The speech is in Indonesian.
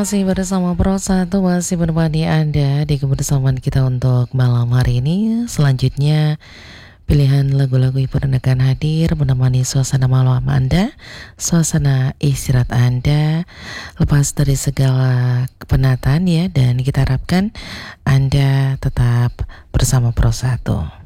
masih bersama Pro 1, masih menemani Anda di kebersamaan kita untuk malam hari ini. Selanjutnya, pilihan lagu-lagu hiburan akan hadir menemani suasana malam Anda, suasana istirahat Anda, lepas dari segala kepenatan ya. Dan kita harapkan Anda tetap bersama Pro 1.